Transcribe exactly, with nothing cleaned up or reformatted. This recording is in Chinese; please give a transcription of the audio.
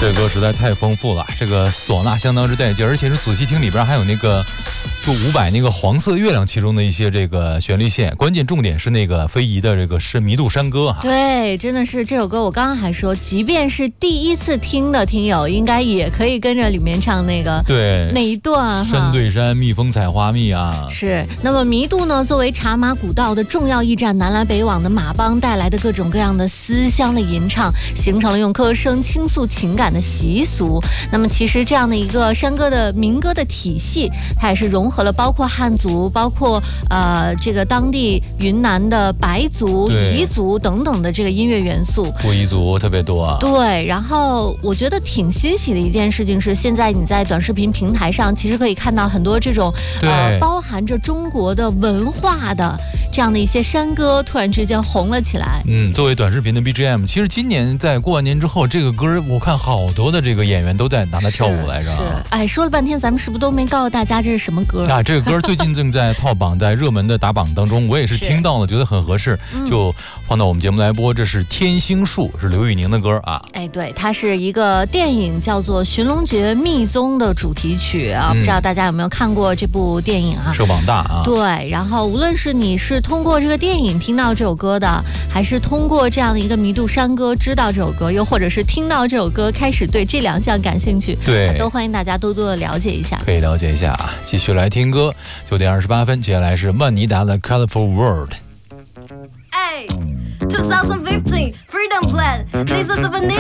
这歌实在太丰富了，这个唢呐相当之带劲，而且是仔细听里边还有那个就伍佰那个黄色月亮其中的一些这个旋律线，关键重点是那个非遗的这个是弥渡山歌哈。 对，真的是这首歌，我刚刚还说，即便是第一次听的听友，应该也可以跟着里面唱那个对那一段哈。 山对山，蜜蜂采花蜜啊。 是，那么弥渡呢，作为茶马古道的重要驿站，南来北往的马帮带来的各种各样的思乡的吟唱，形成了用歌声倾诉情感的习俗。那么其实这样的一个山歌的民歌的体系，它也是融合了包括汉族，包括呃这个当地云南的白族、彝族等等的这个音乐元素。 布依族特别多啊。 对，然后我觉得挺欣喜的一件事情是，现在你在短视频平台上，其实可以看到很多这种呃包含着中国的文化的这样的一些山歌，突然之间红了起来。 嗯，作为短视频的 B G M， 其实今年在过完年之后，这个歌我看好多的这个演员都在拿它跳舞来着。 是，哎，说了半天，咱们是不是都没告诉大家这是什么歌啊？这个歌最近正在套榜，在热门的打榜当中，我也是听到了，觉得很合适，就放到我们节目来播。这是《天星树》，是刘宇宁的歌啊。 哎，对，它是一个电影叫做《寻龙诀秘宗》的主题曲啊，不知道大家有没有看过这部电影啊？ 是网大啊。 对，然后无论是你是通过这个电影听到这首歌的，还是通过这样的一个弥渡山歌知道这首歌，又或者是听到这首歌开始对这两项感兴趣， 对， 都欢迎大家多多的了解一下， 可以了解一下啊。继续来听歌，九点二十八分，接下来是万妮达的 Colorful World。 Hey, twenty fifteen Freedom Plan. This is a vanilla.